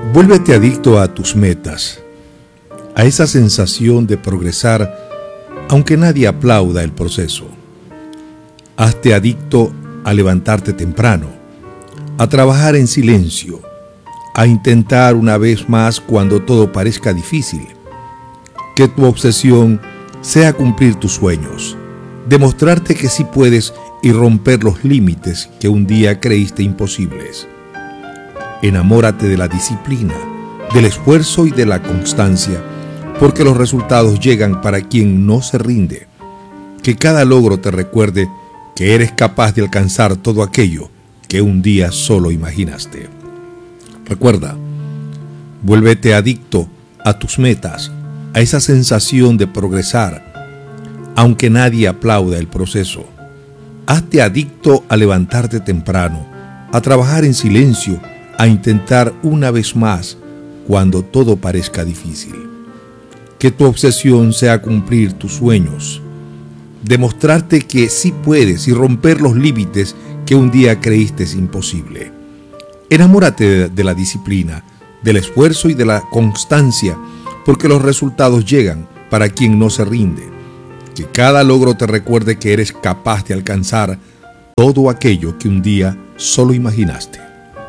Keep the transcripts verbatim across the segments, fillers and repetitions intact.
Vuélvete adicto a tus metas, a esa sensación de progresar, aunque nadie aplauda el proceso. Hazte adicto a levantarte temprano, a trabajar en silencio, a intentar una vez más cuando todo parezca difícil. Que tu obsesión sea cumplir tus sueños, demostrarte que sí puedes y romper los límites que un día creíste imposibles. Enamórate de la disciplina, del esfuerzo y de la constancia, porque los resultados llegan para quien no se rinde. Que cada logro te recuerde que eres capaz de alcanzar todo aquello que un día solo imaginaste. Recuerda, vuélvete adicto a tus metas, a esa sensación de progresar, aunque nadie aplauda el proceso. Hazte adicto a levantarte temprano, a trabajar en silencio, a intentar una vez más cuando todo parezca difícil. Que tu obsesión sea cumplir tus sueños, demostrarte que sí puedes y romper los límites que un día creíste imposible. Enamórate de, de la disciplina, del esfuerzo y de la constancia, porque los resultados llegan para quien no se rinde. Que cada logro te recuerde que eres capaz de alcanzar todo aquello que un día solo imaginaste.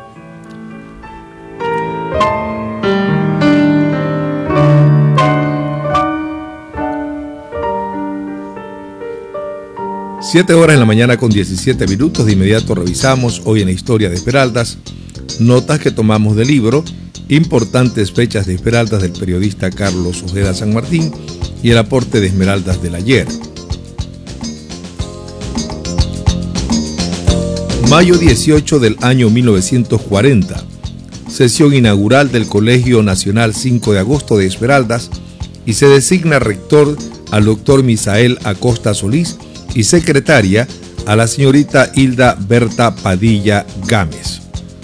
Siete horas en la mañana con diecisiete minutos. De inmediato revisamos hoy en la historia de Esmeraldas notas que tomamos del libro Importantes fechas de Esmeraldas del periodista Carlos Ojeda San Martín y el aporte de Esmeraldas del ayer. Mayo dieciocho del año mil novecientos cuarenta. Sesión inaugural del Colegio Nacional cinco de agosto de Esmeraldas y se designa rector al doctor Misael Acosta Solís y secretaria a la señorita Hilda Berta Padilla Gámez.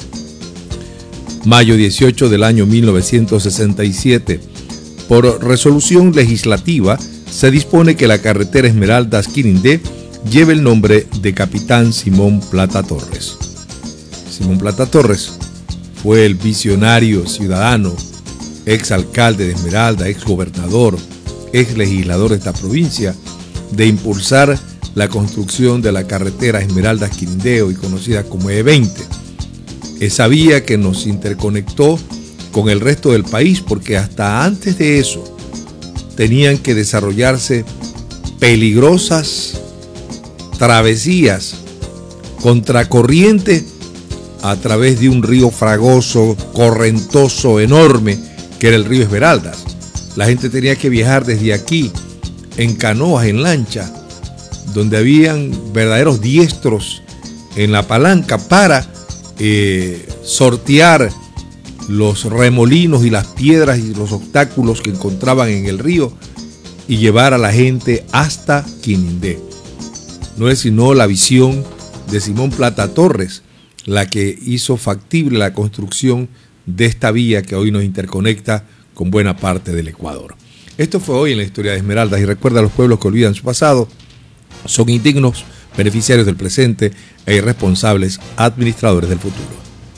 Mayo dieciocho del año mil novecientos sesenta y siete. Por resolución legislativa, se dispone que la carretera Esmeraldas-Quirindé lleve el nombre de Capitán Simón Plata Torres. Simón Plata Torres fue el visionario ciudadano, ex alcalde de Esmeralda, ex gobernador, ex legislador de esta provincia, de impulsar la construcción de la carretera Esmeraldas-Quirindé, hoy conocida como E veinte. Esa vía que nos interconectó con el resto del país, porque hasta antes de eso tenían que desarrollarse peligrosas travesías contracorriente a través de un río fragoso, correntoso, enorme, que era el río Esmeraldas. La gente tenía que viajar desde aquí en canoas, en lancha, donde habían verdaderos diestros en la palanca para eh, sortear los remolinos y las piedras y los obstáculos que encontraban en el río y llevar a la gente hasta Quirindé. No es sino la visión de Simón Plata Torres la que hizo factible la construcción de esta vía que hoy nos interconecta con buena parte del Ecuador. Esto fue hoy en la historia de Esmeraldas y recuerda a los pueblos que olvidan su pasado, son indignos beneficiarios del presente e irresponsables administradores del futuro.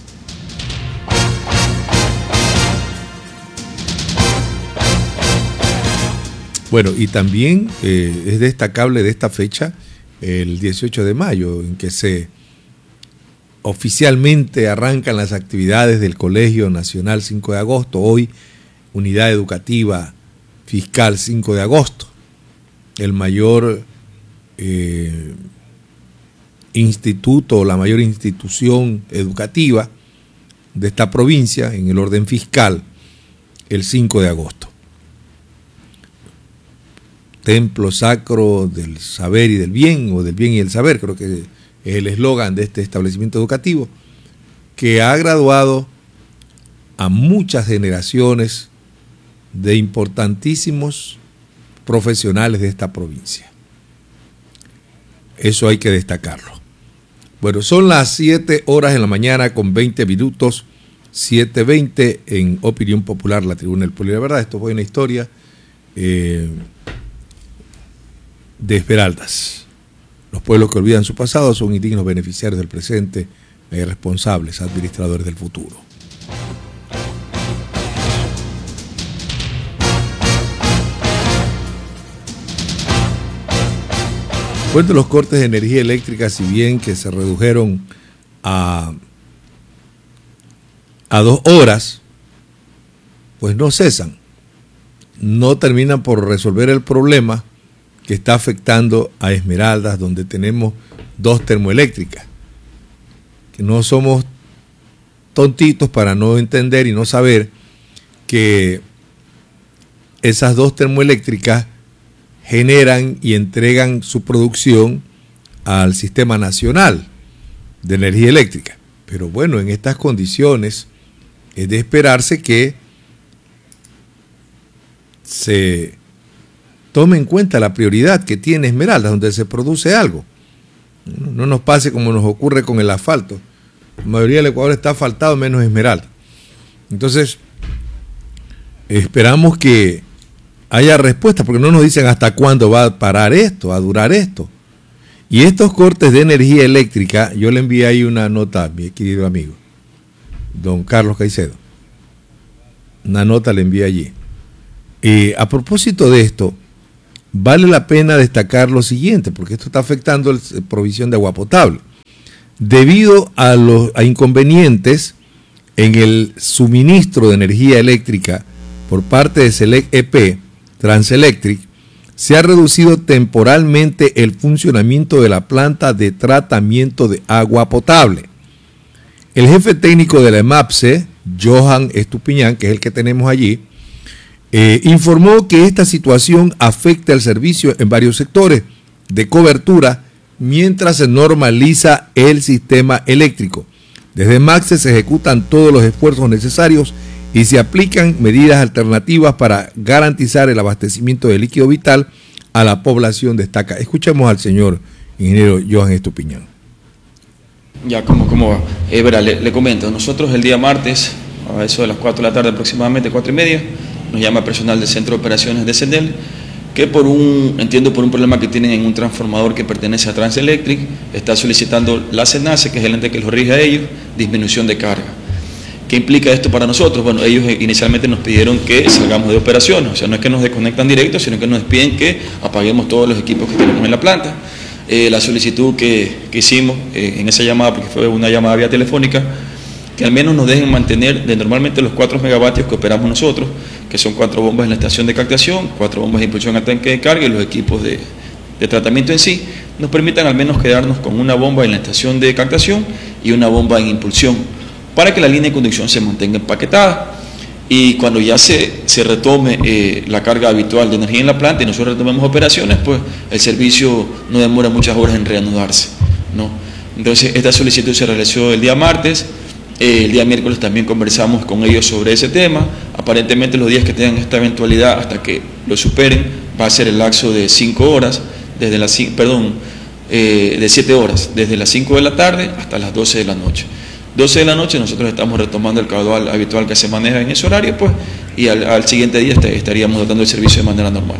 Bueno, y también eh, es destacable de esta fecha el dieciocho de mayo, en que se oficialmente arrancan las actividades del Colegio Nacional cinco de agosto, hoy Unidad Educativa Fiscal cinco de agosto, el mayor eh, instituto, la mayor institución educativa de esta provincia en el orden fiscal, el cinco de agosto. Templo sacro del saber y del bien, o del bien y el saber, creo que es el eslogan de este establecimiento educativo, que ha graduado a muchas generaciones de importantísimos profesionales de esta provincia. Eso hay que destacarlo. Bueno, son las siete horas en la mañana con veinte minutos, siete veinte en Opinión Popular, la Tribuna del Pueblo y la Verdad. Esto fue una historia eh, de Esmeraldas. Los pueblos que olvidan su pasado son indignos beneficiarios del presente e irresponsables administradores del futuro. Después de los cortes de energía eléctrica, si bien que se redujeron a, a dos horas, pues no cesan, no terminan por resolver el problema que está afectando a Esmeraldas, donde tenemos dos termoeléctricas, que no somos tontitos para no entender y no saber que esas dos termoeléctricas generan y entregan su producción al Sistema Nacional de Energía Eléctrica. Pero bueno, en estas condiciones es de esperarse que se tome en cuenta la prioridad que tiene Esmeraldas, donde se produce algo. No nos pase como nos ocurre con el asfalto. La mayoría del Ecuador está asfaltado, menos Esmeraldas. Entonces, esperamos que haya respuesta, porque no nos dicen hasta cuándo va a parar esto, a durar esto. Y estos cortes de energía eléctrica, yo le envié ahí una nota a mi querido amigo, don Carlos Caicedo. Una nota le envié allí. Eh, a propósito de esto, vale la pena destacar lo siguiente, porque esto está afectando la provisión de agua potable. Debido a los a inconvenientes en el suministro de energía eléctrica por parte de Select E P, Transelectric, se ha reducido temporalmente el funcionamiento de la planta de tratamiento de agua potable. El jefe técnico de la EMAPSE, Johan Estupiñán, que es el que tenemos allí, eh, informó que esta situación afecta el servicio en varios sectores de cobertura mientras se normaliza el sistema eléctrico. Desde EMAPSE se ejecutan todos los esfuerzos necesarios y se aplican medidas alternativas para garantizar el abastecimiento de líquido vital a la población, destaca. Escuchemos al señor ingeniero Johan Estupiñán. Ya, ¿cómo, cómo va? Eh, verá, le, le comento, nosotros el día martes, a eso de las cuatro de la tarde aproximadamente, cuatro y media, nos llama personal del Centro de Operaciones de SENEL, que por un, entiendo por un problema que tienen en un transformador que pertenece a Transelectric, está solicitando la SENACE, que es el ente que los rige a ellos, disminución de carga. ¿Qué implica esto para nosotros? Bueno, ellos inicialmente nos pidieron que salgamos de operaciones, o sea, no es que nos desconectan directo, sino que nos piden que apaguemos todos los equipos que tenemos en la planta. Eh, la solicitud que, que hicimos eh, en esa llamada, porque fue una llamada vía telefónica, que al menos nos dejen mantener de normalmente los cuatro megavatios que operamos nosotros, que son cuatro bombas en la estación de captación, cuatro bombas de impulsión al tanque de carga y los equipos de, de tratamiento en sí, nos permitan al menos quedarnos con una bomba en la estación de captación y una bomba en impulsión, para que la línea de conducción se mantenga empaquetada. Y cuando ya se, se retome eh, la carga habitual de energía en la planta y nosotros retomemos operaciones, pues el servicio no demora muchas horas en reanudarse, ¿no? Entonces, esta solicitud se realizó el día martes, eh, el día miércoles también conversamos con ellos sobre ese tema. Aparentemente los días que tengan esta eventualidad hasta que lo superen va a ser el lapso de cinco horas, desde las, perdón, eh, de siete horas, desde las cinco de la tarde hasta las doce de la noche. doce de la noche nosotros estamos retomando el caudal habitual que se maneja en ese horario, pues, y al, al siguiente día estaríamos dotando el servicio de manera normal.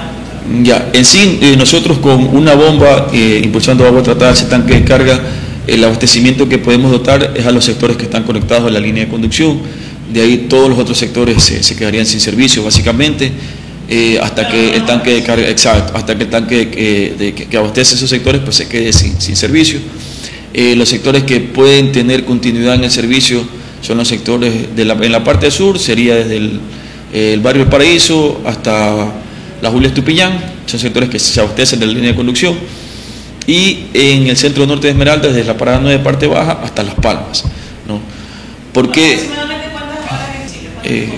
Ya, en sí, eh, nosotros con una bomba eh, impulsando agua tratada, ese tanque de carga, el abastecimiento que podemos dotar es a los sectores que están conectados a la línea de conducción. De ahí todos los otros sectores se, se quedarían sin servicio, básicamente, eh, hasta que el tanque de carga, exacto, hasta que el tanque eh, de, que, que abastece esos sectores pues se quede sin, sin servicio. Eh, los sectores que pueden tener continuidad en el servicio son los sectores de la, en la parte sur, sería desde el, eh, el barrio El Paraíso hasta la Julia Estupiñán, son sectores que se abastecen de la línea de conducción, y en el centro norte de Esmeraldas, desde la parada nueve parte baja hasta Las Palmas, ¿no? Porque, ¿Aproximadamente cuántas horas en Chile? eh,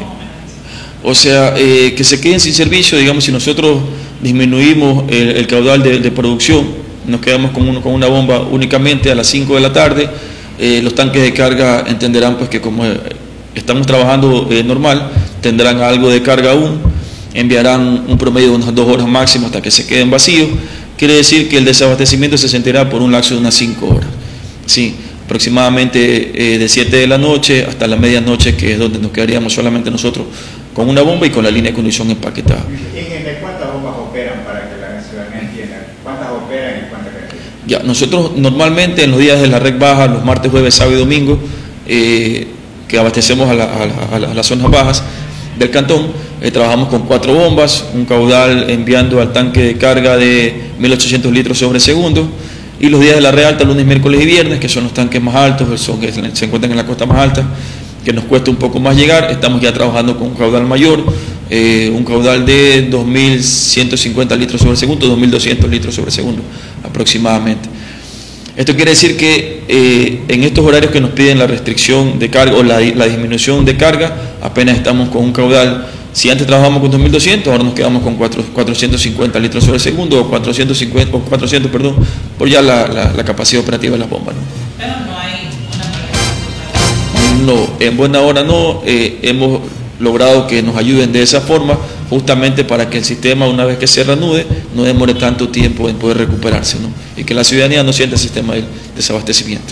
o sea, eh, que se queden sin servicio, digamos, si nosotros disminuimos el, el caudal de, de producción, nos quedamos con, uno, con una bomba únicamente a las cinco de la tarde, eh, los tanques de carga entenderán pues que como estamos trabajando eh, normal, tendrán algo de carga aún, enviarán un promedio de unas dos horas máximo hasta que se queden vacíos. Quiere decir que el desabastecimiento se sentirá por un lapso de unas cinco horas, sí, aproximadamente eh, de siete de la noche hasta la medianoche, que es donde nos quedaríamos solamente nosotros con una bomba y con la línea de conducción empaquetada. ¿Cuántas bombas operan para que la ciudadanía entienda? ¿Cuántas operan y cuántas reciben? Ya, nosotros normalmente en los días de la red baja, los martes, jueves, sábado y domingo, eh, que abastecemos a, la, a, la, a las zonas bajas del cantón, Eh, trabajamos con cuatro bombas, un caudal enviando al tanque de carga de mil ochocientos litros sobre segundo, y los días de la red alta, lunes, miércoles y viernes, que son los tanques más altos, son, que se encuentran en la costa más alta, que nos cuesta un poco más llegar. Estamos ya trabajando con un caudal mayor, eh, un caudal de dos mil ciento cincuenta litros sobre segundo, dos mil doscientos litros sobre segundo aproximadamente. Esto quiere decir que eh, en estos horarios que nos piden la restricción de carga o la, la disminución de carga, apenas estamos con un caudal. Si antes trabajamos con dos mil doscientos, ahora nos quedamos con cuatrocientos cincuenta litros sobre segundo, o cuatrocientos cincuenta, o cuatrocientos, perdón, por ya la, la, la capacidad operativa de las bombas, ¿no? Pero no hay una No, en buena hora no. Eh, hemos logrado que nos ayuden de esa forma, justamente para que el sistema, una vez que se reanude, no demore tanto tiempo en poder recuperarse, ¿no? Y que la ciudadanía no sienta el sistema de desabastecimiento.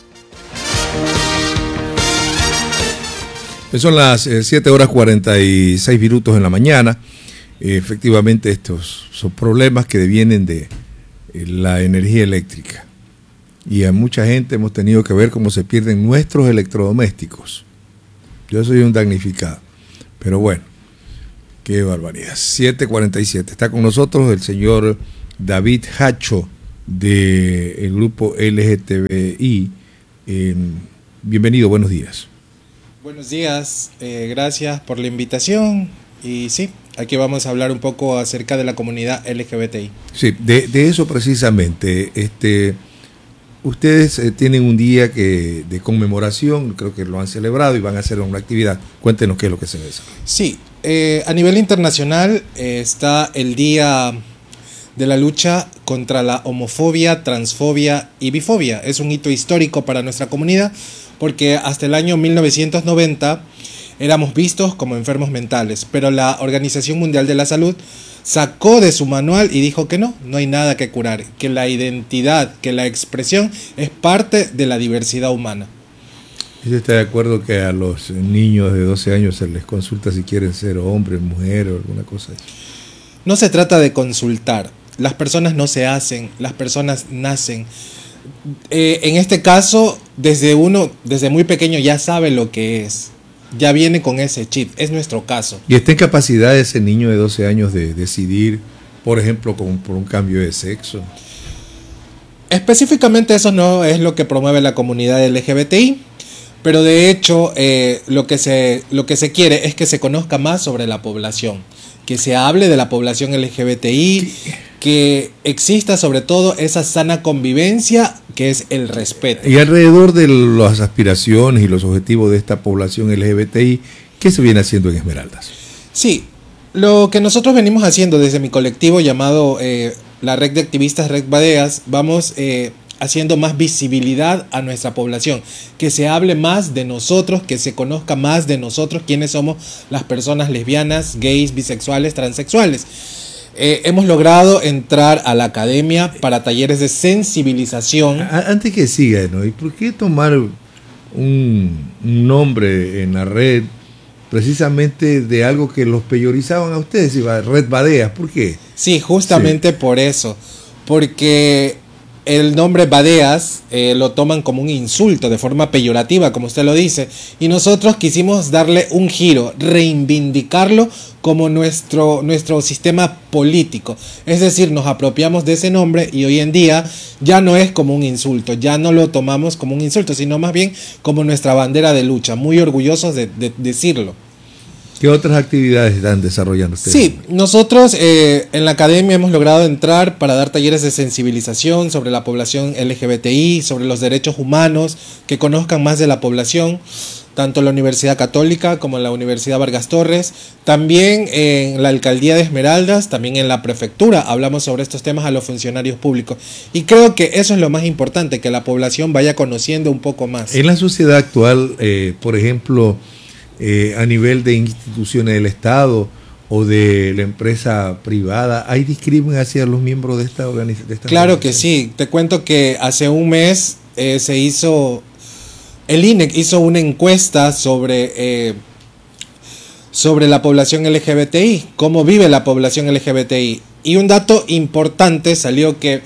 Son las eh, siete horas cuarenta y seis minutos en la mañana. Eh, efectivamente, estos son problemas que devienen de eh, la energía eléctrica. Y a mucha gente hemos tenido que ver cómo se pierden nuestros electrodomésticos. Yo soy un damnificado. Pero bueno, qué barbaridad. siete cuarenta y siete. Está con nosotros el señor David Hacho del grupo L G T B I. Eh, bienvenido, buenos días. Buenos días, eh, gracias por la invitación. Y sí, aquí vamos a hablar un poco acerca de la comunidad L G B T I. Sí, de, de eso precisamente. Este, ustedes eh, tienen un día que de conmemoración, creo que lo han celebrado y van a hacer una actividad. Cuéntenos qué es lo que se desarrolla. Sí, eh, a nivel internacional eh, está el Día de la Lucha contra la Homofobia, Transfobia y Bifobia. Es un hito histórico para nuestra comunidad, porque hasta el año mil novecientos noventa éramos vistos como enfermos mentales, pero la Organización Mundial de la Salud sacó de su manual y dijo que no, no hay nada que curar, que la identidad, que la expresión es parte de la diversidad humana. ¿Usted está de acuerdo que a los niños de doce años se les consulta si quieren ser hombre, mujer o alguna cosa así? No se trata de consultar, las personas no se hacen, las personas nacen. Eh, en este caso, desde uno, desde muy pequeño ya sabe lo que es, ya viene con ese chip, es nuestro caso. ¿Y está en capacidad ese niño de doce años de decidir, por ejemplo, con, por un cambio de sexo? Específicamente eso no es lo que promueve la comunidad L G B T I, pero de hecho eh, lo que se, lo que se quiere es que se conozca más sobre la población, que se hable de la población L G B T I, que exista sobre todo esa sana convivencia que es el respeto. Y alrededor de las aspiraciones y los objetivos de esta población L G B T I, ¿qué se viene haciendo en Esmeraldas? Sí, lo que nosotros venimos haciendo desde mi colectivo llamado eh, la Red de Activistas Red Badeas, vamos eh, haciendo más visibilidad a nuestra población, que se hable más de nosotros, que se conozca más de nosotros, quiénes somos las personas lesbianas, gays, bisexuales, transexuales. Eh, hemos logrado entrar a la academia para talleres de sensibilización. Antes que siga, ¿no? ¿Y por qué tomar un, un nombre en la red precisamente de algo que los peyorizaban a ustedes? Iba Red Badeas, ¿por qué? Sí, justamente sí. Por eso. Porque el nombre Badeas eh, lo toman como un insulto de forma peyorativa, como usted lo dice, y nosotros quisimos darle un giro, reivindicarlo como nuestro, nuestro sistema político. Es decir, nos apropiamos de ese nombre y hoy en día ya no es como un insulto, ya no lo tomamos como un insulto, sino más bien como nuestra bandera de lucha, muy orgullosos de, de decirlo. ¿Qué otras actividades están desarrollando ustedes? Sí, nosotros eh, en la academia hemos logrado entrar para dar talleres de sensibilización sobre la población L G B T I, sobre los derechos humanos, que conozcan más de la población, tanto en la Universidad Católica como en la Universidad Vargas Torres, también en la Alcaldía de Esmeraldas, también en la Prefectura hablamos sobre estos temas a los funcionarios públicos. Y creo que eso es lo más importante, que la población vaya conociendo un poco más. En la sociedad actual, eh, por ejemplo, Eh, a nivel de instituciones del Estado o de la empresa privada, ¿hay discrimen hacia los miembros de esta organización? Claro que sí, te cuento que hace un mes eh, se hizo, el I N E C hizo una encuesta sobre, eh, sobre la población L G B T I, cómo vive la población L G B T I, y un dato importante salió que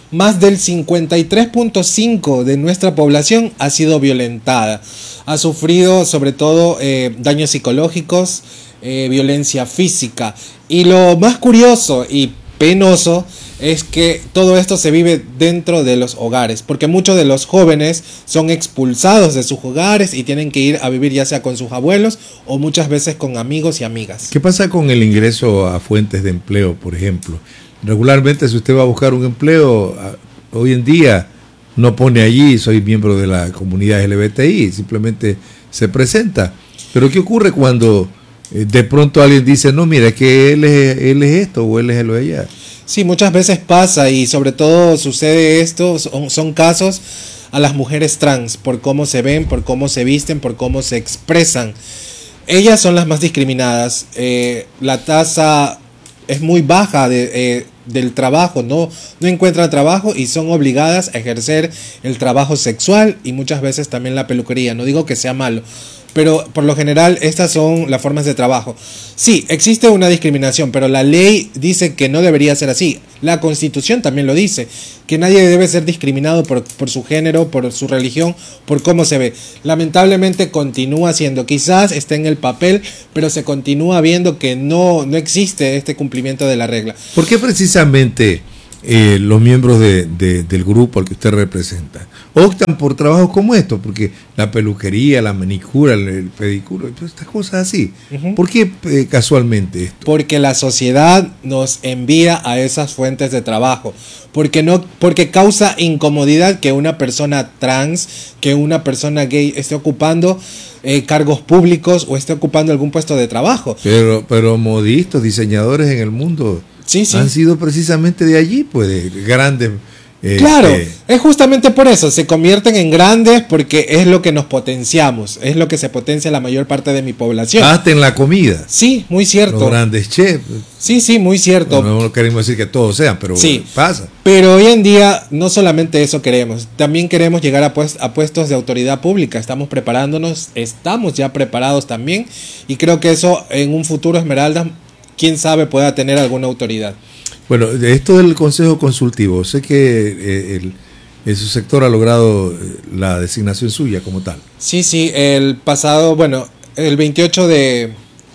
más del cincuenta y tres punto cinco de nuestra población ha sido violentada. Ha sufrido sobre todo eh, daños psicológicos, eh, violencia física. Y lo más curioso y penoso es que todo esto se vive dentro de los hogares, porque muchos de los jóvenes son expulsados de sus hogares y tienen que ir a vivir ya sea con sus abuelos o muchas veces con amigos y amigas. ¿Qué pasa con el ingreso a fuentes de empleo, por ejemplo? Regularmente, si usted va a buscar un empleo, hoy en día no pone allí soy miembro de la comunidad L G B T I, simplemente se presenta. Pero ¿qué ocurre cuando de pronto alguien dice, no, mira, que él es, él es esto o él es lo de allá? Sí, muchas veces pasa y sobre todo sucede esto, son, son casos a las mujeres trans, por cómo se ven, por cómo se visten, por cómo se expresan. Ellas son las más discriminadas. Eh, la tasa es muy baja de, eh, del trabajo, no, no encuentran trabajo y son obligadas a ejercer el trabajo sexual y muchas veces también la peluquería. No digo que sea malo, pero por lo general estas son las formas de trabajo. Sí, existe una discriminación, pero la ley dice que no debería ser así. La Constitución también lo dice, que nadie debe ser discriminado por, por su género, por su religión, por cómo se ve. Lamentablemente continúa siendo, quizás esté en el papel, pero se continúa viendo que no, no existe este cumplimiento de la regla. ¿Por qué precisamente eh, los miembros de, de, del grupo al que usted representa optan por trabajos como estos? Porque la peluquería, la manicura, el, el pedicuro, estas cosas así. Uh-huh. ¿Por qué eh, casualmente esto? Porque la sociedad nos envía a esas fuentes de trabajo. Porque, no, porque causa incomodidad que una persona trans, que una persona gay esté ocupando eh, cargos públicos o esté ocupando algún puesto de trabajo. Pero, pero modistas, diseñadores en el mundo sí, sí. han sido precisamente de allí, pues, de grandes. Eh, claro, eh, es justamente por eso, se convierten en grandes porque es lo que nos potenciamos, es lo que se potencia la mayor parte de mi población. Hasta en la comida. Sí, muy cierto. Los grandes chefs. Sí, sí, muy cierto. Bueno, no queremos decir que todos sean, pero sí, pasa. Pero hoy en día no solamente eso queremos, también queremos llegar a, pues, a puestos de autoridad pública, estamos preparándonos, estamos ya preparados también y creo que eso en un futuro Esmeraldas, quién sabe, pueda tener alguna autoridad. Bueno, de esto del Consejo Consultivo, sé que eh, el, el, su sector ha logrado la designación suya como tal. Sí, sí, el pasado, bueno, el veintiocho de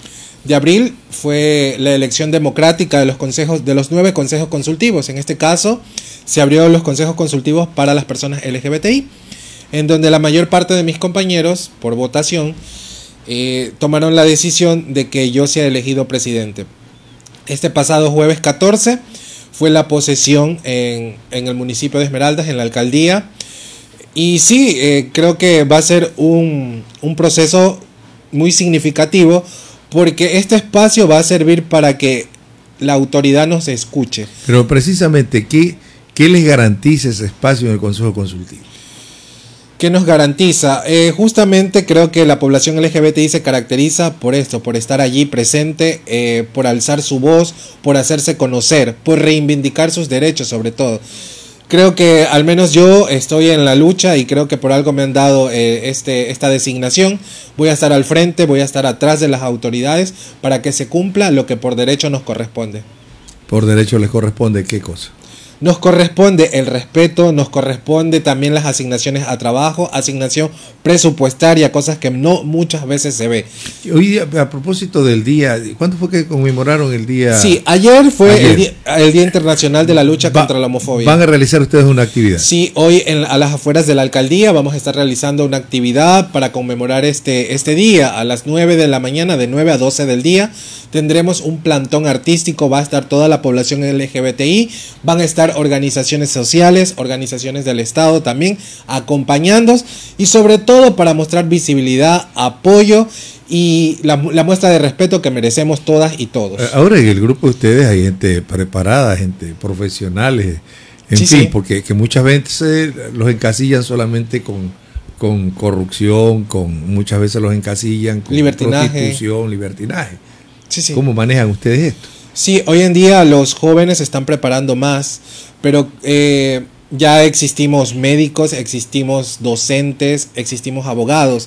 abril fue la elección democrática de los consejos, de los nueve consejos consultivos. En este caso, se abrió los consejos consultivos para las personas L G B T I, en donde la mayor parte de mis compañeros, por votación, eh, tomaron la decisión de que yo sea elegido presidente. Este pasado jueves catorce fue la posesión en, en el municipio de Esmeraldas, en la alcaldía. Y sí, eh, creo que va a ser un, un proceso muy significativo porque este espacio va a servir para que la autoridad nos escuche. Pero precisamente, ¿qué, qué les garantiza ese espacio en el Consejo Consultivo? ¿Qué nos garantiza? Eh, justamente creo que la población L G B T I se caracteriza por esto, por estar allí presente, eh, por alzar su voz, por hacerse conocer, por reivindicar sus derechos sobre todo. Creo que al menos yo estoy en la lucha y creo que por algo me han dado eh, este, esta designación. Voy a estar al frente, voy a estar atrás de las autoridades para que se cumpla lo que por derecho nos corresponde. ¿Por derecho les corresponde qué cosa? Nos corresponde el respeto, nos corresponde también las asignaciones a trabajo, asignación presupuestaria, cosas que no muchas veces se ve. Hoy día, a propósito del día, ¿cuándo fue que conmemoraron el día? Sí, ayer fue ayer. El, día, el Día Internacional de la Lucha Va, contra la Homofobia. ¿Van a realizar ustedes una actividad? Sí, hoy en, a las afueras de la alcaldía vamos a estar realizando una actividad para conmemorar este, este día. A las nueve de la mañana, de nueve a doce del día, tendremos un plantón artístico, va a estar toda la población L G B T I, van a estar organizaciones sociales, organizaciones del Estado también acompañándonos y sobre todo para mostrar visibilidad, apoyo y la, la muestra de respeto que merecemos todas y todos. Ahora en el grupo de ustedes hay gente preparada, gente profesionales, en sí, fin, sí. porque que muchas veces los encasillan solamente con, con corrupción, con muchas veces los encasillan con libertinaje. prostitución, libertinaje. Sí, sí. ¿Cómo manejan ustedes esto? Sí, hoy en día los jóvenes se están preparando más, pero eh, ya existimos médicos, existimos docentes, existimos abogados.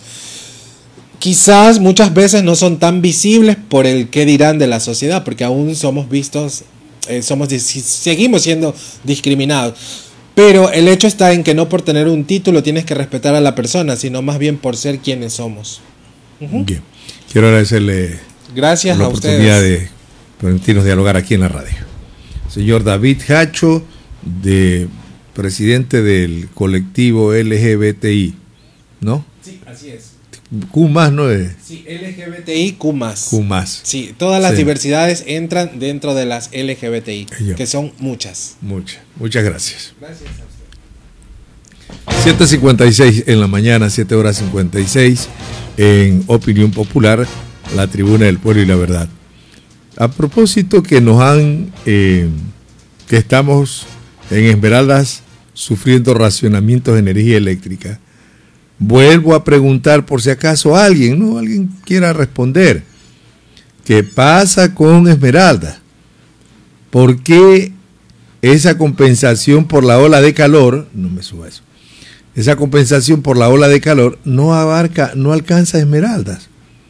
Quizás muchas veces no son tan visibles por el qué dirán de la sociedad, porque aún somos vistos, eh, somos seguimos siendo discriminados. Pero el hecho está en que no por tener un título tienes que respetar a la persona, sino más bien por ser quienes somos. Uh-huh. Bien. Quiero agradecerle Gracias la a oportunidad ustedes. de permitirnos dialogar aquí en la radio. Señor David Hacho, de presidente del colectivo L G B T I, ¿no? Sí, así es. Q más, ¿no es? Sí, L G B T I Q más. Q más. Sí, todas las Sí. diversidades entran dentro de las L G B T I, Yo. que son muchas. Muchas, muchas gracias. Gracias a usted. siete cincuenta y seis en la mañana, siete horas cincuenta y seis, en Opinión Popular, la Tribuna del Pueblo y la Verdad. A propósito que nos han, eh, que estamos en Esmeraldas sufriendo racionamientos de energía eléctrica, vuelvo a preguntar por si acaso alguien, ¿no? Alguien quiera responder. ¿Qué pasa con Esmeraldas? ¿Por qué esa compensación por la ola de calor, no me suba eso, esa compensación por la ola de calor no abarca, no alcanza Esmeraldas?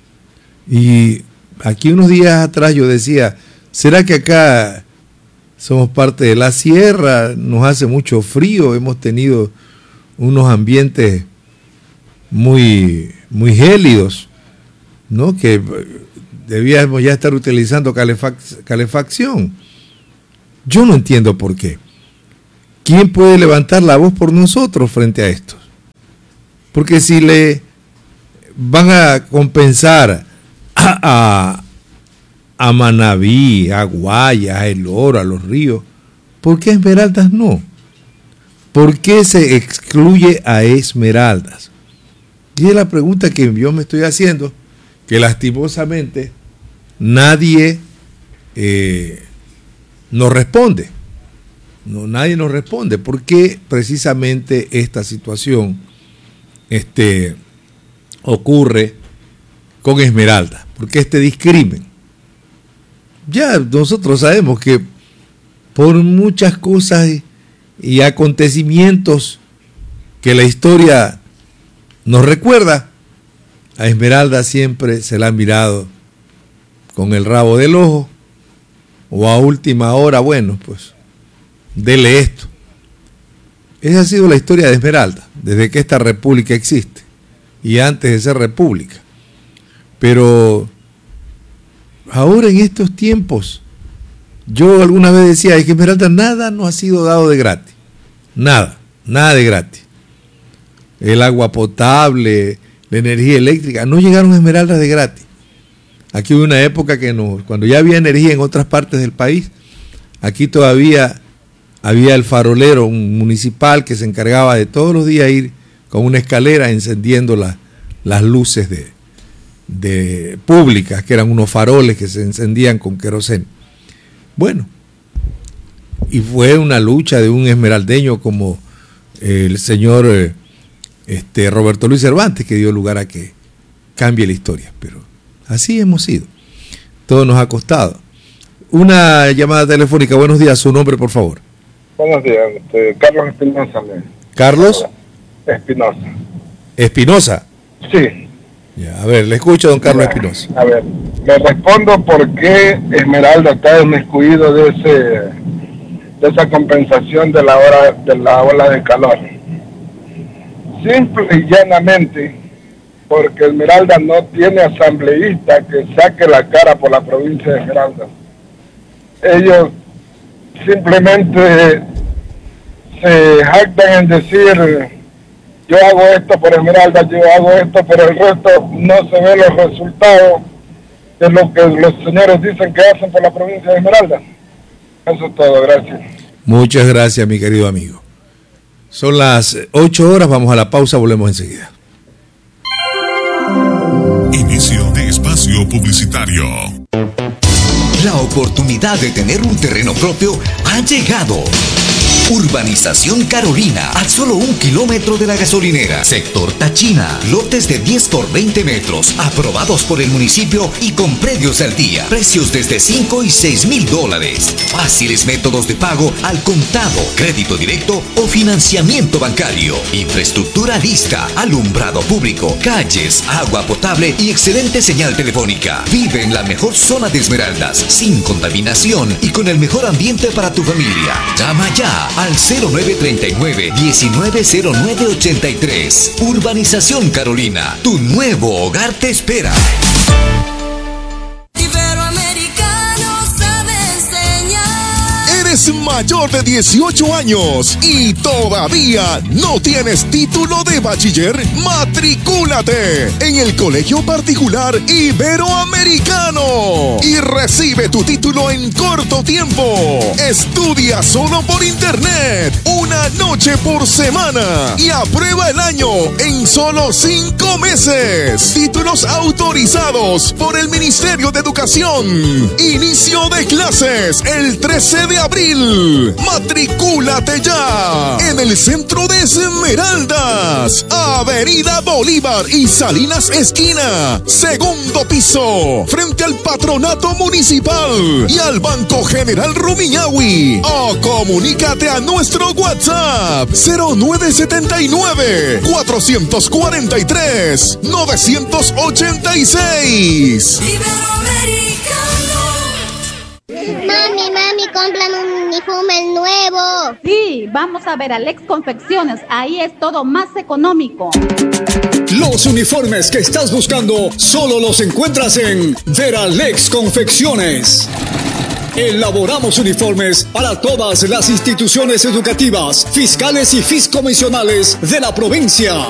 Y aquí unos días atrás yo decía, ¿será que acá somos parte de la sierra? Nos hace mucho frío, hemos tenido unos ambientes muy, muy gélidos, ¿no? Que debíamos ya estar utilizando calefac- calefacción. Yo no entiendo por qué. ¿Quién puede levantar la voz por nosotros frente a esto? Porque si le van a compensar a, a, a Manabí, a Guayas, a El Oro, a los ríos, ¿por qué Esmeraldas no? ¿Por qué se excluye a Esmeraldas? Y es la pregunta que yo me estoy haciendo, que lastimosamente nadie eh, nos responde. No, nadie nos responde. ¿Por qué precisamente esta situación este, ocurre con Esmeralda? ¿Por qué este discrimen? Ya nosotros sabemos que por muchas cosas y, y acontecimientos que la historia nos recuerda, a Esmeralda siempre se la ha mirado con el rabo del ojo, o a última hora, bueno, pues dele esto. Esa ha sido la historia de Esmeralda, desde que esta república existe, y antes de ser república. Pero ahora en estos tiempos, yo alguna vez decía, es que Esmeralda nada nos ha sido dado de gratis, nada, nada de gratis. El agua potable, la energía eléctrica, no llegaron Esmeraldas de gratis. Aquí hubo una época que no, cuando ya había energía en otras partes del país, aquí todavía había el farolero, un municipal que se encargaba de todos los días ir con una escalera encendiendo la, las luces de, de públicas, que eran unos faroles que se encendían con queroseno. Bueno, y fue una lucha de un esmeraldeño como el señor eh, este, Roberto Luis Cervantes, que dio lugar a que cambie la historia, pero así hemos sido. Todo nos ha costado. Una llamada telefónica. Buenos días, su nombre, por favor. Buenos días, este, Carlos Espinosa. Me... Carlos Espinosa. Espinosa. Sí. Ya, a ver, le escucho, don Carlos Espinosa. A ver, le respondo por qué Esmeralda está desmescuido de ese de esa compensación de la hora de la ola de calor. Simple y llanamente porque Esmeralda no tiene asambleísta que saque la cara por la provincia de Esmeralda. Ellos simplemente se jactan en decir, yo hago esto por Esmeralda, yo hago esto, pero el resto no se ven los resultados de lo que los señores dicen que hacen por la provincia de Esmeralda. Eso es todo, gracias. Muchas gracias, mi querido amigo. Son las ocho horas, vamos a la pausa, volvemos enseguida. Inicio de espacio publicitario. La oportunidad de tener un terreno propio ha llegado. Urbanización Carolina, a solo un kilómetro de la gasolinera. Sector Tachina, lotes de diez por veinte metros, aprobados por el municipio y con predios al día. Precios desde cinco y seis mil dólares. Fáciles métodos de pago al contado, crédito directo o financiamiento bancario. Infraestructura lista, alumbrado público, calles, agua potable y excelente señal telefónica. Vive en la mejor zona de Esmeraldas, sin contaminación y con el mejor ambiente para tu familia. Llama ya al cero nueve treinta y nueve, diecinueve cero nueve ochenta y tres. Urbanización Carolina, tu nuevo hogar te espera. Eres mayor de dieciocho años y todavía no tienes título de bachiller. Matricúlate en el Colegio Particular Iberoamericano y recibe tu título en corto tiempo. Estudia solo por internet, una noche por semana y aprueba el año en solo cinco meses. Títulos autorizados por el Ministerio de Educación. Inicio de clases el trece de abril. Matricúlate ya en el centro de Esmeraldas, Avenida Bolívar y Salinas esquina, segundo piso, frente al Patronato Municipal y al Banco General Rumiñahui. O comunícate a nuestro WhatsApp cero nueve siete nueve, cuatro cuatro tres, nueve ocho seis. Mami, mami, cómprame un uniforme nuevo. Sí, vamos a ver Alex Confecciones, ahí es todo más económico. Los uniformes que estás buscando solo los encuentras en Veralex Confecciones. Elaboramos uniformes para todas las instituciones educativas, fiscales y fiscomisionales de la provincia.